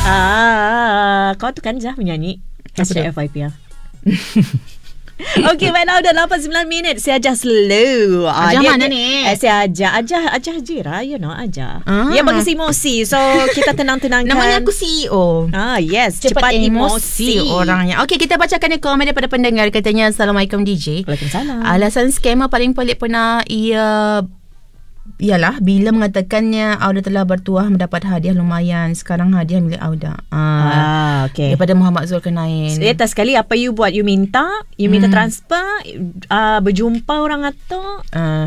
Kau tu kan Zah menyanyi #FYP ya. Okay, right now dah 8-9 minit. Saya ajar slow. Ajar mana ni? Saya ajar Jira, you know, ajar. Dia bagi emosi. So, kita tenang-tenangkan. Namanya aku CEO. Yes. Cepat emosi orangnya. Okay, kita bacakan ni komen daripada pendengar. Katanya, Assalamualaikum DJ. Waalaikumsalam. Alasan scammer paling pelik pernah ialah bila mengatakannya Auda telah bertuah mendapat hadiah lumayan. Sekarang hadiah milik Auda. Okay. Daripada Muhammad Zulkarnain. Atas sekali apa you buat, you minta transfer, berjumpa orang atau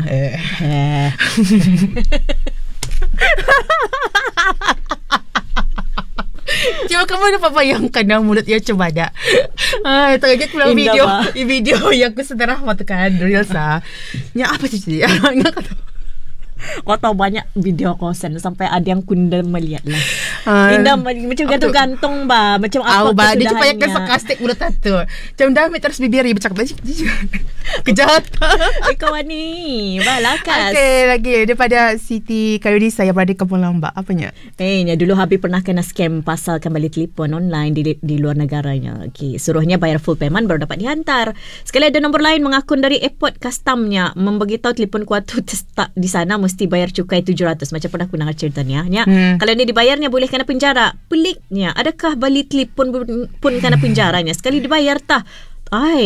Cuma kamu dapat bayangkan dah mulut dia coba dah. Tengah keluar video yang aku sedara matakan Reels yang apa tu dia? Kau tahu banyak video kosan sampai ada yang kunda melihat lah. Indah macam gantung-gantung bah, macam apa kesudahannya. Dia bayangkan sarkastik mulut tu. Macam dah terus bibir bercakap kejahatan. Kawan ni balakas. Okay, lagi daripada Siti Khairunisa yang berada di Kampung Lambak. Apanya? Dulu Habib pernah kena scam pasal kembali telefon online di luar negaranya. Okay, suruhnya bayar full payment baru dapat dihantar. Sekali ada nombor lain mengakun dari airport customnya, memberitahu telefon kuat tu tak di sana mesti bayar cukai 700. Macam pernah aku dengar ceritanya. Kalau dia dibayarnya boleh kena penjara. Peliknya, adakah balik telefon pun kena penjaranya? Sekali dibayar tah.